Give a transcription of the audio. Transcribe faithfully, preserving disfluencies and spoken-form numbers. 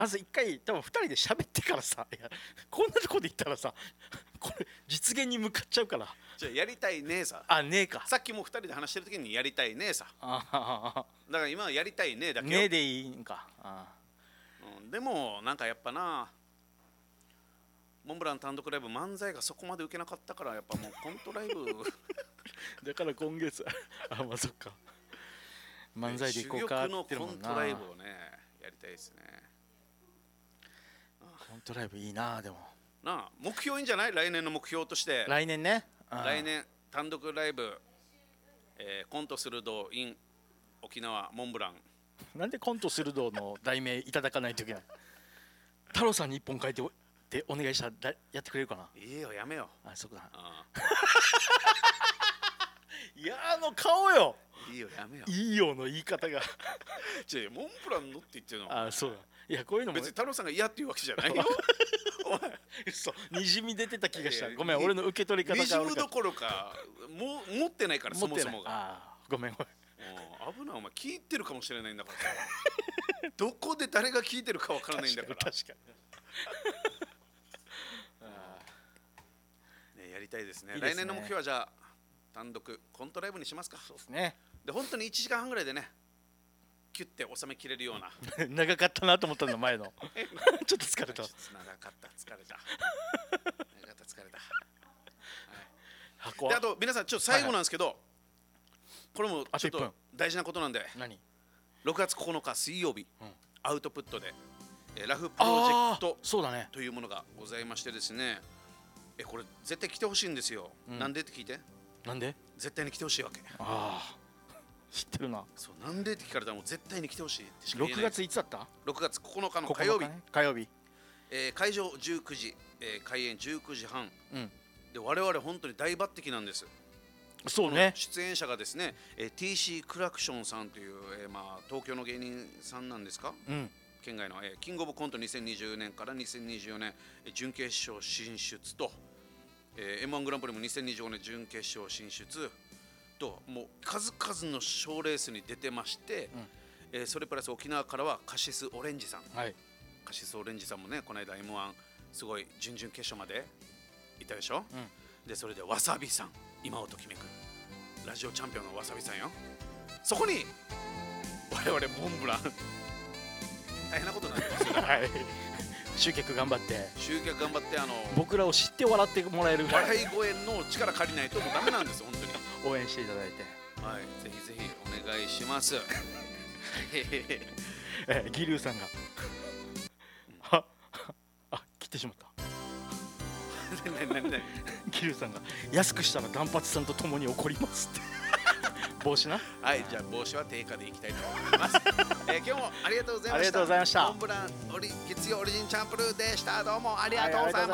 まず一回多分ふたりで喋ってからさ、いやこんなとこで言ったらさこれ実現に向かっちゃうから。 じゃあやりたいねえさ。 あ、ねえか。 さっきもふたりで話してる時にやりたいねえさ。 あだから今はやりたいねえだけよ。 ねえでいいんか。あ、 うん、でもなんかやっぱな、モンブラン単独ライブ漫才がそこまで受けなかったから、やっぱもうコントライブだから今月あ、まあそっか、漫才でいこうかって言ってるもんな。 珠玉のコントライブをねやりたいですね。 コントライブいいな。でもなあ、目標いいんじゃない？来年の目標として来年ね。 来年単独ライブ、えー、コントするど in 沖縄モンブラン。 なんでコントするどの題名いただかないといけない。太郎さんに一本書いてってお願いしたらやってくれるかな。 いいよ、やめよう。あ、そこだ。 あいや、あの顔よ。 いいよ、やめよ。 いいよの言い方がじゃモンブランのって言ってるの。 あ、そうだ。いや、こういうのも別に太郎さんが嫌っていうわけじゃないよ。お前嘘、にじみ出てた気がした。ごめん、俺の受け取り方がにじむどころかもう持ってないから、そもそもが。 あ、ごめんごめん。 危ない、お前聞いてるかもしれないんだから。どこで誰が聞いてるかわからないんだから。 確かに。 ね、やりたいですね。 いいですね。 来年の目標はじゃあ単独コントライブにしますか。 そうですね。で本当にいちじかんはんぐらいでね、キュッて収めきれるような。 長かったなと思ったの前の。ちょっと疲れた。 長かった、疲れた。長かった、疲れた。はい、であと皆さんちょっと最後なんですけど、はいはい、これもちょっと大事なことなんで。 何？ ろくがつここのか水曜日、うん、アウトプットで、えー、ラフプロジェクトそうだねというものがございましてですね、えこれ絶対来てほしいんですよ、うん、なんでって聞いて。 なんで？ 絶対に来てほしいわけ。 ああ、知ってるな。 そう、なんでって聞かれたらもう絶対に来てほしいってしか言えない。ろくがついつだった？ ろくがつここのかの火曜日、ね、 火曜日、 えー、会場じゅうくじ、えー、開演じゅうくじはん、 うん、 で我々本当に大抜擢なんです。 そうね。 出演者がですね、えー、ティーシー クラクションさんという、えーまあ、東京の芸人さんなんですか、うん、県外の、えー、キングオブコントにせんにじゅうねんからにせんにじゅうよねん、えー、準決勝進出と、えー、エムワン グランプリもにせんにじゅうごねん準決勝進出と、もう数々の賞レースに出てまして、うん、えー、それプラス沖縄からはカシスオレンジさん、はい、カシスオレンジさんもねこの間 エムワン すごい準々決勝までいたでしょ、うん、でそれでわさびさん、今をときめくラジオチャンピオンのわさびさんよ。そこに我々モンブラン大変なことになってますよ、ね。はい、 集客頑張って集客頑張って、あの僕らを知って笑ってもらえる笑い声の力借りないともうダメなんです本当に。応援していただいて、 はい、ぜひぜひお願いします。 えギリュウさんがああ切ってしまった。ギリュウさんが安くしたら断髪さんと共に怒りますって帽子な。 はい、じゃあ帽子は定価でいきたいと思います。えー、今日もありがとうございました。 ありがとうございました。 モンブランオリ月曜オリジンチャンプルーでした。どうもありがとうございました。